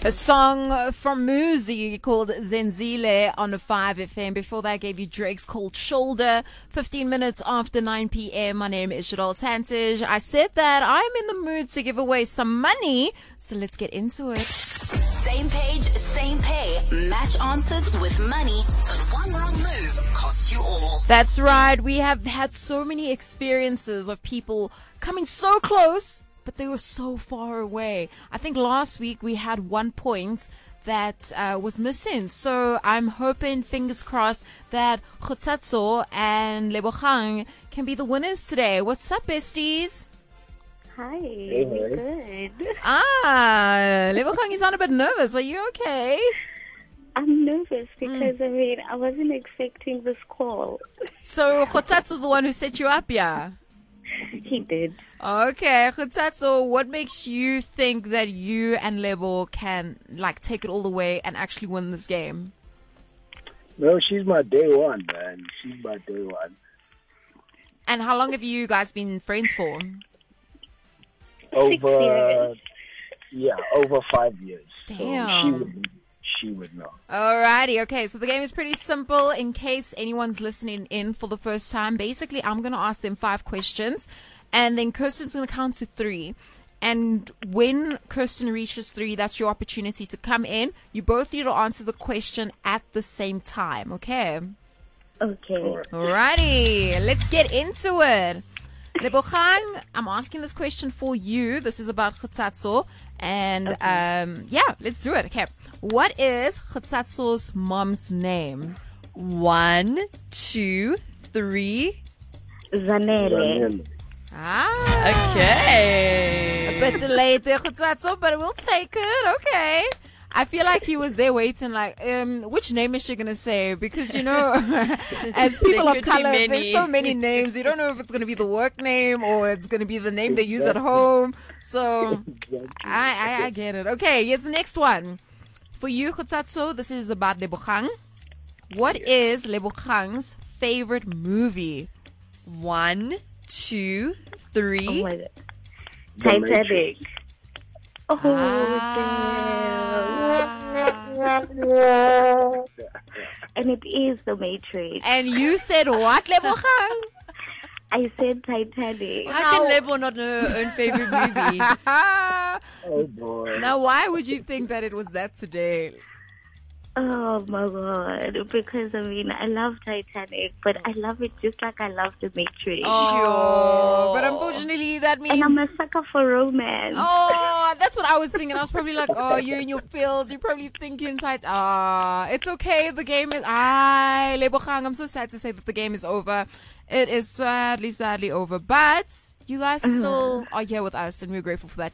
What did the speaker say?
A song from Muzi called Zenzile on the 5FM. Before that, I gave you Drake's Cold Shoulder. 15 minutes after 9 p.m. My name is Shadol Tantij. I said that I'm in the mood to give away some money, so let's get into it. Same page, same pay. Match answers with money, but one wrong move costs you all. That's right. We have had so many experiences of people coming so close, but they were so far away. I think last week we had 1 point that was missing. So I'm hoping, fingers crossed, that Khotsatso and Lebogang can be the winners today. What's up, besties? Hi, Hey. good. Lebogang, you sound a bit nervous. Are you okay? I'm nervous because, I wasn't expecting this call. So Khotsatso's the one who set you up, yeah? He did. Okay, Khotsatso, what makes you think that you and Lebo can take it all the way and actually win this game? No, she's my day one, man. She's my day one. And how long have you guys been friends for? Over 5 years. Damn. So she would know. Alrighty, okay, so the game is pretty simple. In case anyone's listening in for the first time, basically I'm going to ask them 5 questions, and then Kirsten's going to count to 3. And when Kirsten reaches 3, that's your opportunity to come in. You both need to answer the question at the same time, okay? Okay. Alrighty, let's get into it. Lebogang, I'm asking this question for you. This is about Khotsatso. And, let's do it. Okay. What is Khotsatso's mom's name? 1, 2, 3. Zanele. Okay. A bit delayed there, Khotsatso, but we'll take it. Okay. I feel like he was there waiting which name is she going to say? Because, as people of color, there's so many names. You don't know if it's going to be the work name or it's going to be the name they use at home. So I get it. Okay, here's the next one. For you, Khotsatso, this is about Lebogang. What is Lebogang's favorite movie? 1, 2, 3. Oh my God. Titanic. Oh, damn. And it is The Matrix. And you said what, Lebogang? I said Titanic. How can Lebo not know her own favorite movie? Oh, boy. Now, why would you think that it was that today? Oh my God. Because, I love Titanic, but I love it just like I love The Matrix. Sure. But unfortunately, that means... And I'm a sucker for romance. Oh, that's what I was thinking. I was probably like, oh, you're in your feels. You're probably thinking, it's okay. The game is... Lebogang, I'm so sad to say that the game is over. It is sadly over. But you guys still are here with us, and we're grateful for that.